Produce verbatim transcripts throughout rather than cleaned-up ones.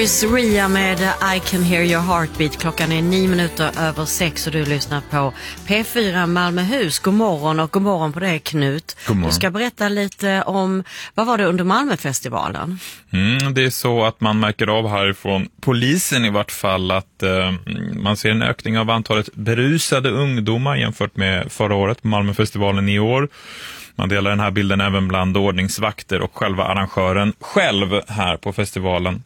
Ria med I Can Hear Your Heartbeat. Klockan är nio minuter över sex och du lyssnar på P fyra Malmöhus. God morgon och god morgon på dig, Knut. Du ska berätta lite om, vad var det under Malmöfestivalen? Mm, det är så att man märker av härifrån polisen i vart fall att eh, man ser en ökning av antalet berusade ungdomar jämfört med förra året på Malmöfestivalen i år. Man delar den här bilden även bland ordningsvakter och själva arrangören själv här på festivalen.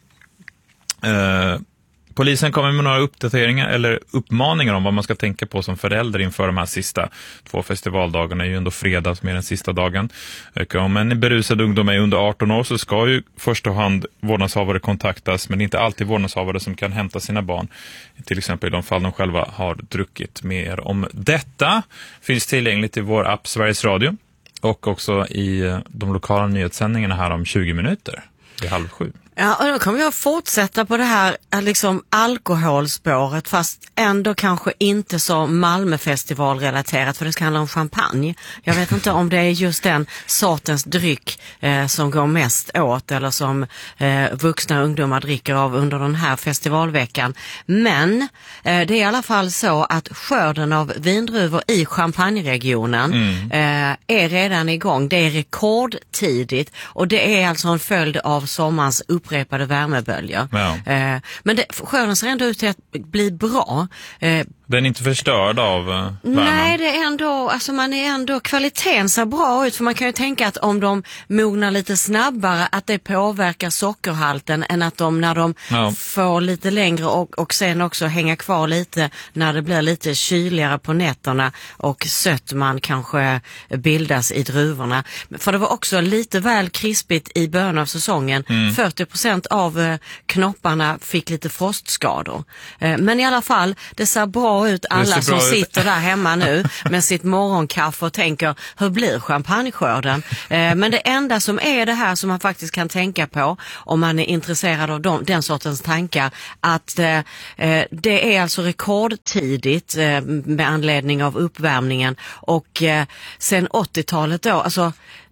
Eh, polisen kommer med några uppdateringar eller uppmaningar om vad man ska tänka på som förälder inför de här sista två festivaldagarna. Det är ju ändå fredag som är den sista dagen. Eh, om en berusad ungdom är under arton år så ska ju första hand vårdnadshavare kontaktas, men det är inte alltid vårdnadshavare som kan hämta sina barn. Till exempel i de fall de själva har druckit. Mer om detta finns tillgängligt i vår app Sveriges Radio och också i de lokala nyhetssändningarna här om tjugo minuter i halv sju. Ja, och då kommer jag fortsätta på det här liksom alkoholspåret, fast ändå kanske inte så Malmöfestivalrelaterat, för det ska handla om champagne. Jag vet inte om det är just den sortens dryck eh, som går mest åt eller som eh, vuxna ungdomar dricker av under den här festivalveckan. Men eh, det är i alla fall så att skörden av vindruvor i champagneregionen mm. eh, är redan igång. Det är rekordtidigt och det är alltså en följd av sommarens upp upprepade värmeböljer. Ja. Eh, men det, skörden ser ändå ut till att bli bra. Eh, Den är inte förstörd av uh, värmen? Nej, det är ändå, alltså man är ändå, kvaliteten ser bra ut, för man kan ju tänka att om de mognar lite snabbare att det påverkar sockerhalten än att de när de ja. får lite längre och, och sen också hänga kvar lite när det blir lite kyligare på nätterna och sötman kanske bildas i druvorna. För det var också lite väl krispigt i början av säsongen. Mm. fyrtio procent av eh, knopparna fick lite frostskador. Eh, men i alla fall, det ser bra ut, alla som sitter där hemma nu med sitt morgonkaffe och tänker, hur blir champagneskörden? Eh, men det enda som är det här som man faktiskt kan tänka på om man är intresserad av dem, den sortens tankar, att eh, det är alltså rekordtidigt eh, med anledning av uppvärmningen och eh, sen åttiotalet då, alltså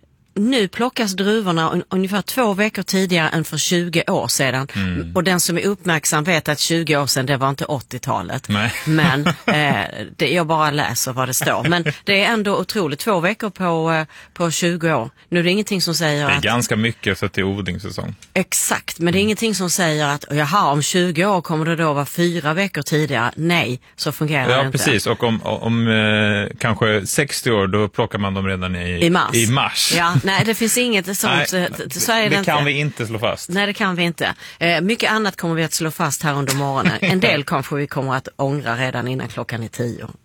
nu plockas druvorna un- ungefär två veckor tidigare än för tjugo år sedan. Mm. Och den som är uppmärksam vet att tjugo år sedan, det var inte åttiotalet. Nej. Men eh, det, jag bara läser vad det står. Men det är ändå otroligt. Två veckor på, eh, på tjugo år. Nu är det ingenting som säger att... Det är att, ganska mycket så att det är odlingssäsong. Exakt, men det är mm. ingenting som säger att jaha, om tjugo år kommer det då vara fyra veckor tidigare. Nej, så fungerar ja, det inte. Ja, precis. Och om, om eh, kanske sextio år, då plockar man dem redan i, I mars. I mars. Ja. Nej, det finns inget sånt. Nej, så är det det kan inte. Vi inte slå fast. Nej, det kan vi inte. Eh, mycket annat kommer vi att slå fast här under morgonen. En del kanske vi kommer att ångra redan innan klockan är tio.